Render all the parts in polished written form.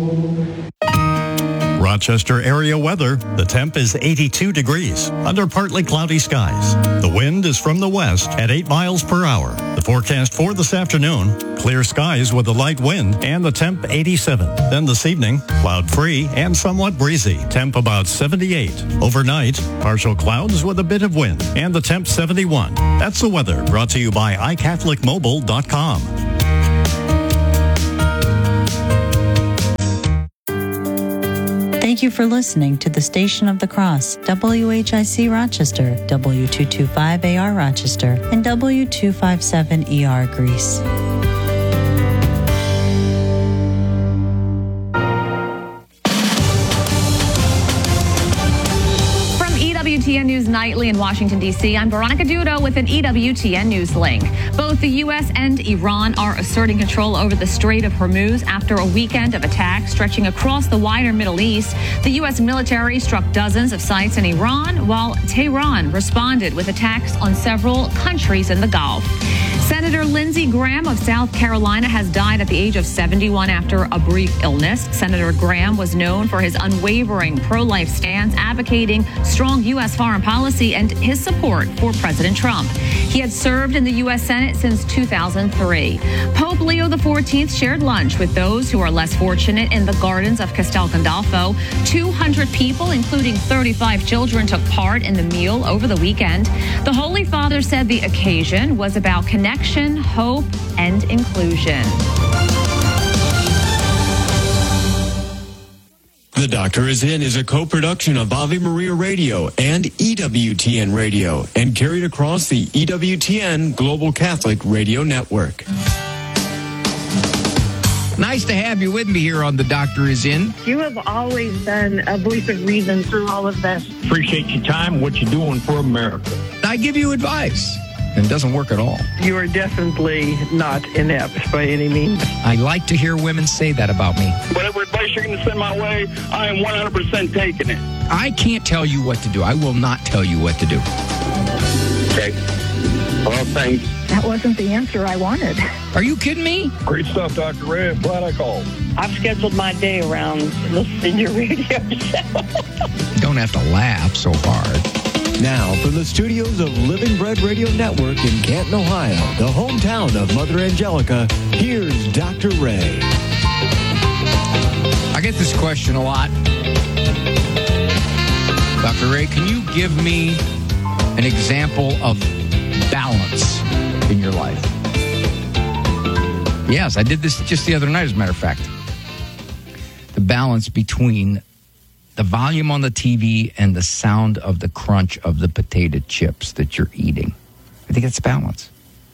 Rochester area weather. The temp is 82 degrees under partly cloudy skies. The wind is from the west at 8 miles per hour. The forecast for this afternoon, clear skies with a light wind and the temp 87. Then this evening, cloud-free and somewhat breezy. Temp about 78. Overnight, partial clouds with a bit of wind and the temp 71. That's the weather brought to you by iCatholicMobile.com. Thank you for listening to the Station of the Cross, WHIC Rochester, W225AR Rochester, and W257ER Greece. From EWTN News Nightly in Washington, D.C., I'm Veronica Dudo with an EWTN News link. Both the U.S. and Iran are asserting control over the Strait of Hormuz after a weekend of attacks stretching across the wider Middle East. The U.S. military struck dozens of sites in Iran, while Tehran responded with attacks on several countries in the Gulf. Senator Lindsey Graham of South Carolina has died at the age of 71 after a brief illness. Senator Graham was known for his unwavering pro-life stance, advocating strong U.S. foreign policy and his support for President Trump. He had served in the U.S. Senate since 2003. Pope Leo XIV shared lunch with those who are less fortunate in the gardens of Castel Gandolfo. 200 people, including 35 children, took part in the meal over the weekend. The Holy Father said the occasion was about connection, hope, and inclusion. The Doctor is In is a co-production of Ave Maria Radio and EWTN Radio and carried across the EWTN Global Catholic Radio Network. Nice to have you with me here on The Doctor Is In. You have always been a voice of reason through all of this. Appreciate your time, what you're doing for America. I give you advice, and it doesn't work at all. You are definitely not inept by any means. I like to hear women say that about me. Whatever advice you're going to send my way, I am 100% taking it. I can't tell you what to do. I will not tell you what to do. Okay. Well, thanks. That wasn't the answer I wanted. Are you kidding me? Great stuff, Dr. Ray. I'm glad I called. I've scheduled my day around listening to your radio show. Don't have to laugh so hard. Now, from the studios of Living Bread Radio Network in Canton, Ohio, the hometown of Mother Angelica, here's Dr. Ray. I get this question a lot. Dr. Ray, can you give me an example of balance in your life? Yes, I did this just the other night, as a matter of fact. The balance between the volume on the TV and the sound of the crunch of the potato chips that you're eating. I think it's balance.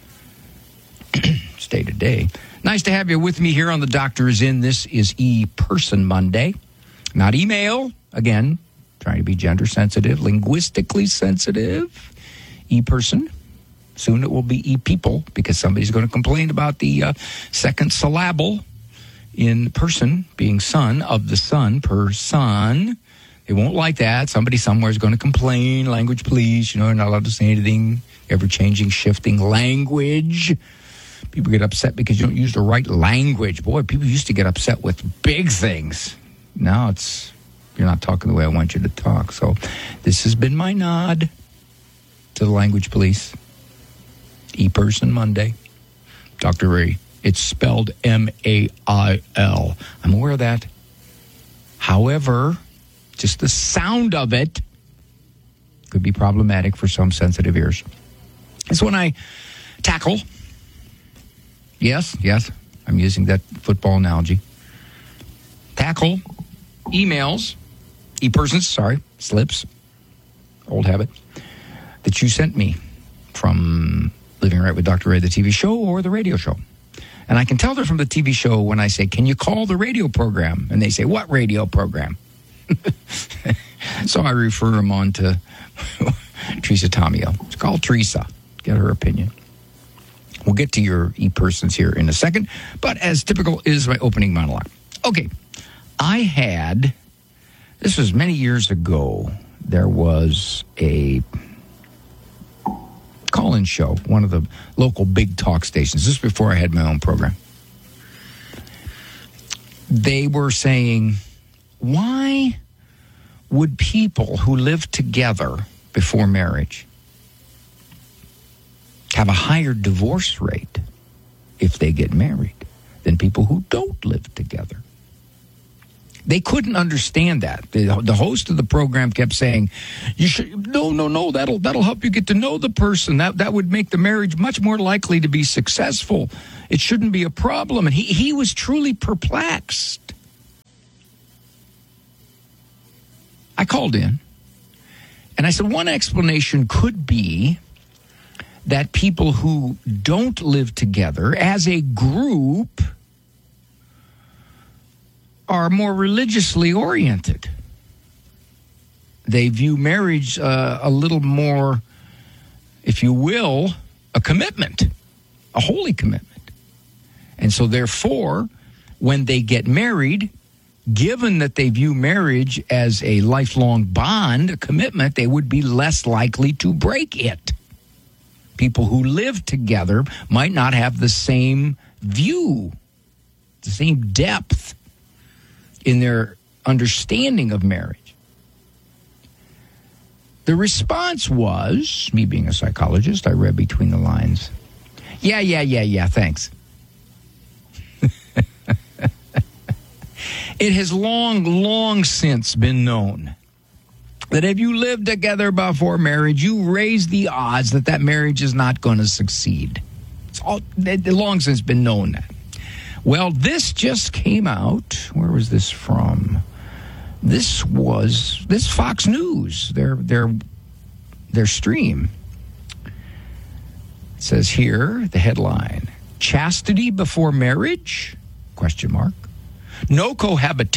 It's day to day. Nice to have you with me here on The Doctor Is In. This is E-Person Monday, not email. Again, trying to be gender sensitive, linguistically sensitive. E-Person. Soon it will be E-People, because somebody's going to complain about the second syllable in person being son of the son per son. They won't like that. Somebody somewhere is going to complain. Language, please. You know, you're not allowed to say anything. Ever-changing, shifting language. People get upset because you don't use the right language. Boy, people used to get upset with big things. Now it's, you're not talking the way I want you to talk. So this has been my nod to the language police. E-Person Monday. Dr. Ray. It's spelled M-A-I-L. I'm aware of that. However, just the sound of it could be problematic for some sensitive ears. It's when I tackle. Yes, I'm using that football analogy. Tackle emails, slips, old habit, that you sent me from Living Right with Dr. Ray, the TV show, or the radio show. And I can tell they're from the TV show when I say, can you call the radio program? And they say, what radio program? So I refer them on to Teresa Tomeo. It's called Teresa. Get her opinion. We'll get to your e-persons here in a second. But as typical is my opening monologue. Okay. This was many years ago, there was a call-in show, one of the local big talk stations. This is before I had my own program. they were saying, why would people who live together before marriage have a higher divorce rate if they get married than people who don't live together? They couldn't understand that. The host of the program kept saying, "You should no. That'll help you get to know the person. That would make the marriage much more likely to be successful. It shouldn't be a problem." And he was truly perplexed. I called in, and I said, one explanation could be that people who don't live together as a group are more religiously oriented. They view marriage a little more, if you will, a commitment, a holy commitment. And so therefore, when they get married, given that they view marriage as a lifelong bond, a commitment, they would be less likely to break it. People who live together might not have the same view, the same depth in their understanding of marriage. The response was, me being a psychologist, I read between the lines, yeah, thanks. It has long since been known that if you live together before marriage, you raise the odds that marriage is not going to succeed. It's long since been known that. Well, this just came out. Where was this from? This Fox News, their stream. It says here, the headline, "Chastity before marriage? ? No cohabitation? ?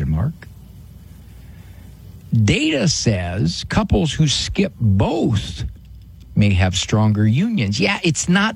Data says couples who skip both may have stronger unions." Yeah, it's not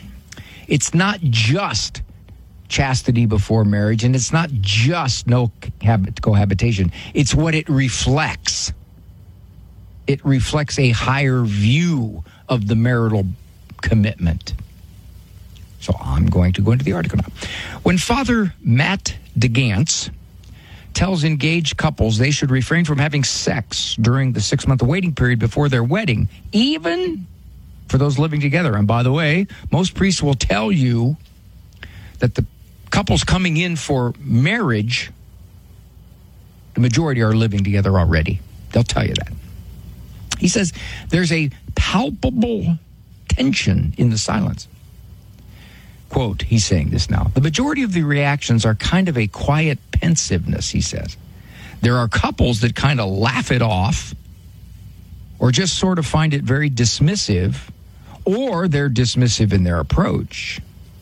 just chastity before marriage, and it's not just no cohabitation. It's what it reflects. It reflects a higher view of the marital commitment. So I'm going to go into the article now. When Father Matt DeGance tells engaged couples they should refrain from having sex during the 6-month waiting period before their wedding, even for those living together. And by the way, most priests will tell you that the couples coming in for marriage, the majority are living together already. They'll tell you that. He says there's a palpable tension in the silence. Quote, he's saying this now, "The majority of the reactions are kind of a quiet pensiveness," he says. "There are couples that kind of laugh it off or just sort of find it very dismissive, or they're dismissive in their approach."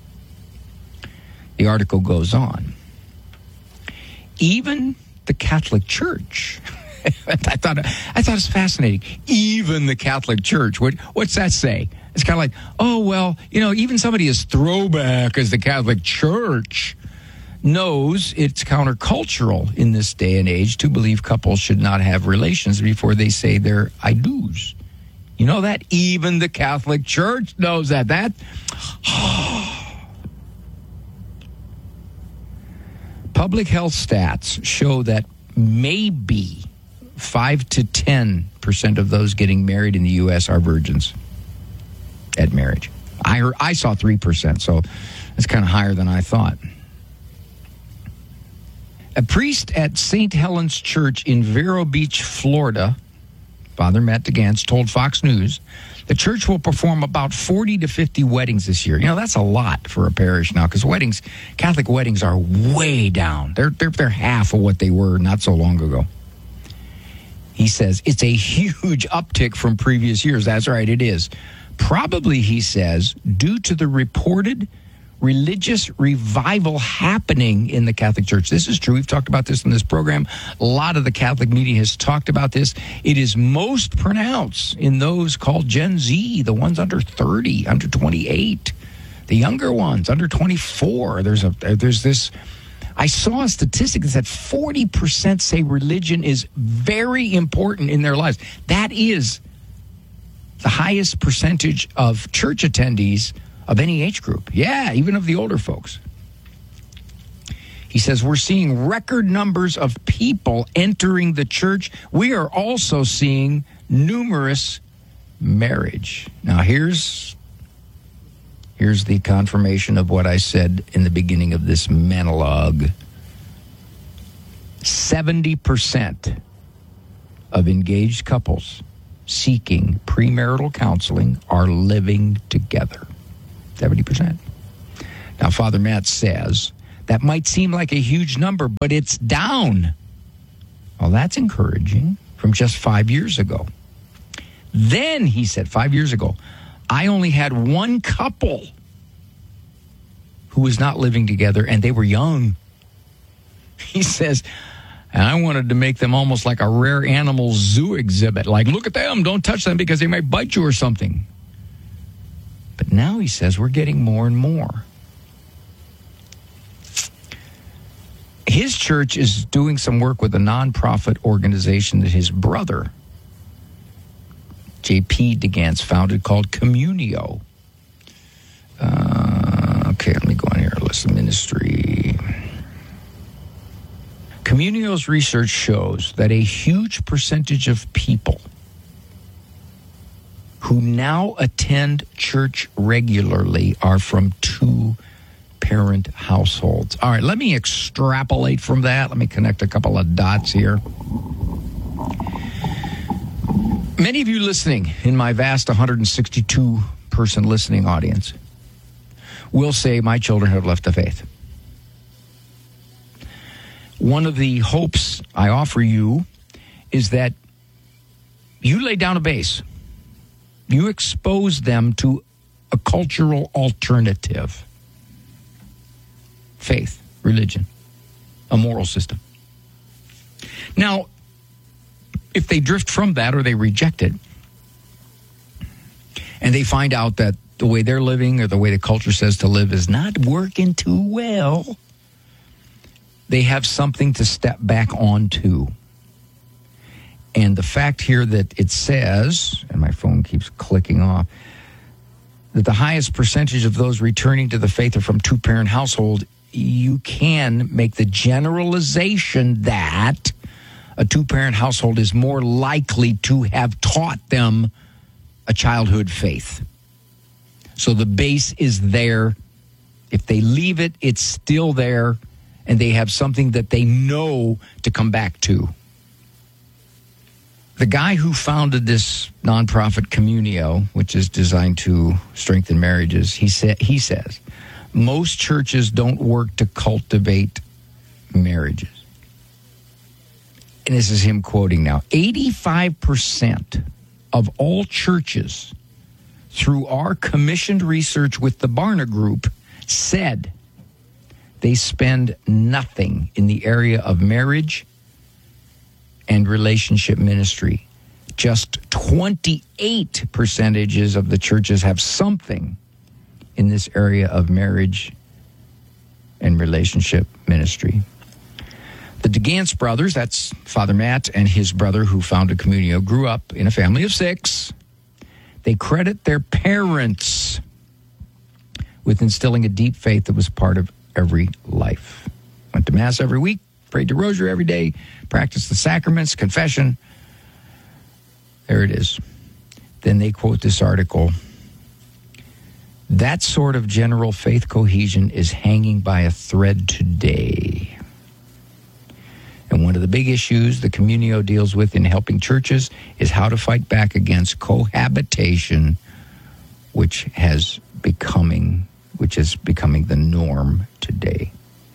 The article goes on. Even the Catholic Church, I thought it was fascinating. Even the Catholic Church. What's that say? It's kind of like, oh, well, even somebody as throwback as the Catholic Church knows it's countercultural in this day and age to believe couples should not have relations before they say their I do's. You know that? Even the Catholic Church knows that. Public health stats show that maybe 5 to 10% of those getting married in the U.S. are virgins at marriage. I saw 3%, so it's kind of higher than I thought. A priest at St. Helens Church in Vero Beach, Florida, Father Matt DeGance, told Fox News the church will perform about 40 to 50 weddings this year. That's a lot for a parish now, because Catholic weddings are way down. They're half of what they were not so long ago. He says it's a huge uptick from previous years. That's right, it is. Probably, he says, due to the reported religious revival happening in the Catholic Church. This is true. We've talked about this in this program. A lot of the Catholic media has talked about this. It is most pronounced in those called Gen Z, the ones under 30, under 28, the younger ones under 24. There's this. I saw a statistic that said 40% say religion is very important in their lives. That is the highest percentage of church attendees of any age group. Yeah, even of the older folks. He says, we're seeing record numbers of people entering the church. We are also seeing numerous marriage. Now, here's the confirmation of what I said in the beginning of this monologue. 70% of engaged couples seeking premarital counseling are living together. 70%. Now, Father Matt says that might seem like a huge number, but it's down. Well, that's encouraging from just 5 years ago. Then, he said, 5 years ago, I only had one couple who was not living together, and they were young. He says, and I wanted to make them almost like a rare animal zoo exhibit. Like, look at them, don't touch them because they might bite you or something. But now, he says, we're getting more and more. His church is doing some work with a nonprofit organization that his brother, J.P. DeGance, founded called Communio. Okay, let me go on here. Listen, ministry. Communio's research shows that a huge percentage of people who now attend church regularly are from two-parent households. All right, let me extrapolate from that. Let me connect a couple of dots here. Many of you listening in my vast 162-person listening audience will say, my children have left the faith. One of the hopes I offer you is that you lay down a base. You expose them to a cultural alternative. Faith, religion, a moral system. Now, if they drift from that or they reject it, and they find out that the way they're living or the way the culture says to live is not working too well, they have something to step back onto. And the fact here that it says, and my phone keeps clicking off, that the highest percentage of those returning to the faith are from two-parent household, you can make the generalization that a two-parent household is more likely to have taught them a childhood faith. So the base is there. If they leave it, it's still there, and they have something that they know to come back to. The guy who founded this nonprofit Communio, which is designed to strengthen marriages, he says, most churches don't work to cultivate marriages. And this is him quoting now, 85% of all churches through our commissioned research with the Barna Group said they spend nothing in the area of marriage and relationship ministry. Just 28% of the churches have something in this area of marriage and relationship ministry. The DeGance brothers, that's Father Matt and his brother who founded Communio, grew up in a family of 6. They credit their parents with instilling a deep faith that was part of every life. Went to Mass every week, prayed the rosary every day, practiced the sacraments, confession. There it is. Then they quote this article. That sort of general faith cohesion is hanging by a thread today. And one of the big issues the Communio deals with in helping churches is how to fight back against cohabitation, which is becoming the norm today.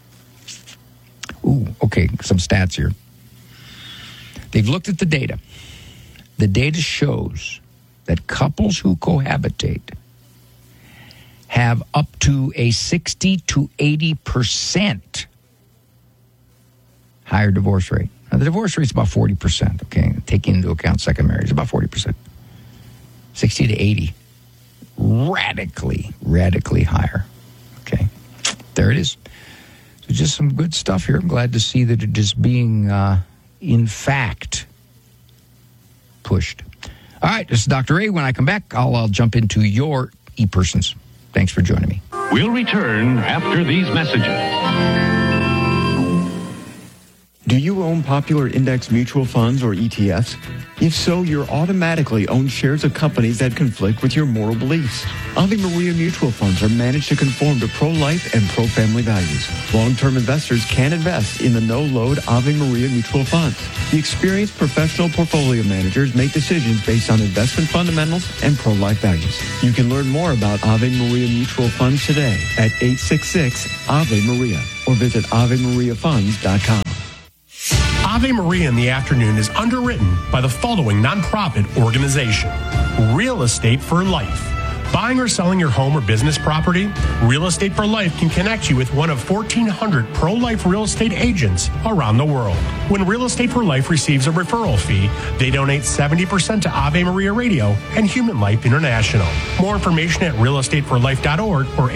Ooh, okay, some stats here. They've looked at the data. The data shows that couples who cohabitate have up to a 60 to 80% higher divorce rate. Now, the divorce rate is about 40%, okay? Taking into account second marriage, about 40%. 60 to 80. Radically higher. Okay? There it is. So just some good stuff here. I'm glad to see that it is being, in fact, pushed. All right, this is Dr. A. When I come back, I'll jump into your e-persons. Thanks for joining me. We'll return after these messages. Do you own popular index mutual funds or ETFs? If so, you're automatically own shares of companies that conflict with your moral beliefs. Ave Maria mutual funds are managed to conform to pro-life and pro-family values. Long-term investors can invest in the no-load Ave Maria mutual funds. The experienced professional portfolio managers make decisions based on investment fundamentals and pro-life values. You can learn more about Ave Maria mutual funds today at 866-AVE-MARIA or visit AveMariaFunds.com. Ave Maria in the Afternoon is underwritten by the following nonprofit organization: Real Estate for Life. Buying or selling your home or business property? Real Estate for Life can connect you with one of 1,400 pro-life real estate agents around the world. When Real Estate for Life receives a referral fee, they donate 70% to Ave Maria Radio and Human Life International. More information at realestateforlife.org or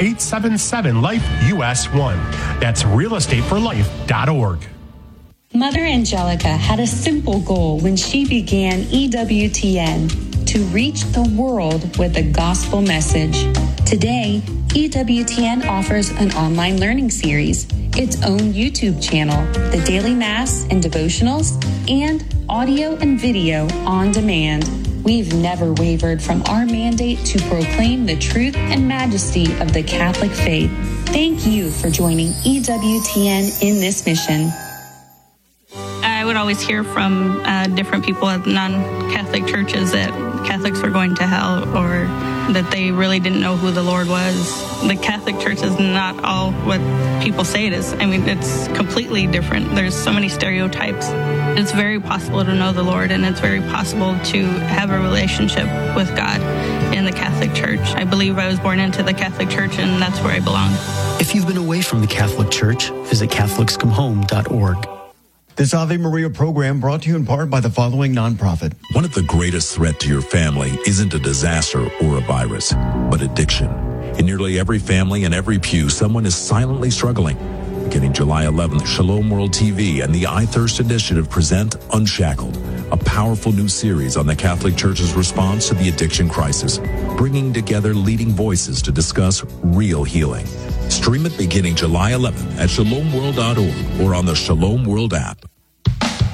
877-LIFE-US1. That's realestateforlife.org. Mother Angelica had a simple goal when she began EWTN: to reach the world with the gospel message. Today, EWTN offers an online learning series, its own YouTube channel, the daily mass and devotionals, and audio and video on demand. We've never wavered from our mandate to proclaim the truth and majesty of the Catholic faith. Thank you for joining EWTN in this mission. I would always hear from different people at non-Catholic churches that Catholics were going to hell, or that they really didn't know who the Lord was. The Catholic Church is not all what people say it is. I mean, it's completely different. There's so many stereotypes. It's very possible to know the Lord, and it's very possible to have a relationship with God in the Catholic Church. I believe I was born into the Catholic Church, and that's where I belong. If you've been away from the Catholic Church, visit CatholicsComeHome.org. This Ave Maria program brought to you in part by the following nonprofit. One of the greatest threats to your family isn't a disaster or a virus, but addiction. In nearly every family and every pew, someone is silently struggling. Beginning July 11th, Shalom World TV and the iThirst Initiative present Unshackled, a powerful new series on the Catholic Church's response to the addiction crisis, bringing together leading voices to discuss real healing. Stream it beginning July 11th at shalomworld.org or on the Shalom World app.